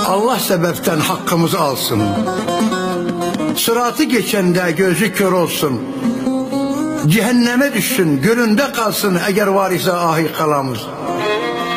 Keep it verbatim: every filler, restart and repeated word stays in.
Allah sebepten hakkımızı alsın. Sıratı geçende gözü kör olsun. Cehenneme düşsün, gölünde kalsın eğer var ise ahi kalamız.